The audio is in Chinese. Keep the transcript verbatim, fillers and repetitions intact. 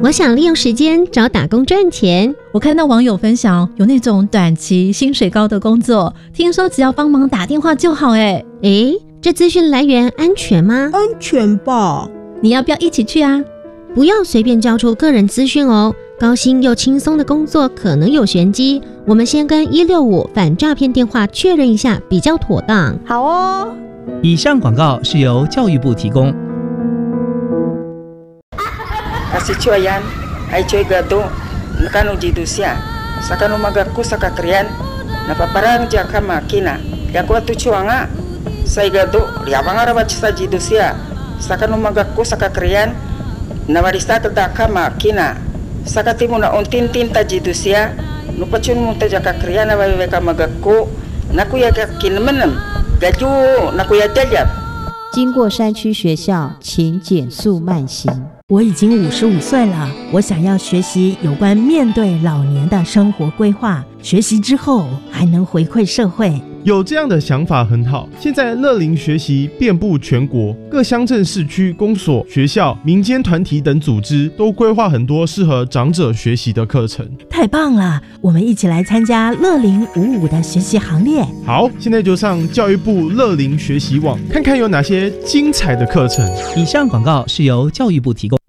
我想利用时间找打工赚钱。 我看到网友分享有那种短期薪水高的工作，听说只要帮忙打电话就好。诶诶，这资讯来源安全吗？ 安全吧。 你要不要一起去啊？ 不要随便交出个人资讯哦，高薪又轻松的工作可能有玄机，我们先跟一六五反诈骗电话确认一下比较妥当。 好哦。 以上广告是由教育部提供。 Kasicuayan, ay choy gado, nakano jidu siya, sakano magaku sa kakrian, napaparang dya ka makina, yaku atu chuanga, say gado, liabang arabat sa jidu siya, sakano magaku sa kakrian, nawarista tada ka makina, sakatimu na untin-tin ta jidu siya, nupachun mo ta dya kakrian na babiwe ka magaku, nakuya kinamenem, gaju nakuya jajab。 经过山区学校，请减速慢行。 我已经五十五岁了，我想要学习有关面对老年的生活规划，学习之后还能回馈社会。 有这样的想法很好。现在乐龄学习遍布全国，各乡镇市区公所、学校、民间团体等组织都规划很多适合长者学习的课程。 太棒了，我们一起来参加乐龄五五的学习行列。 好，现在就上教育部乐龄学习网，看看有哪些精彩的课程。 以上广告是由教育部提供。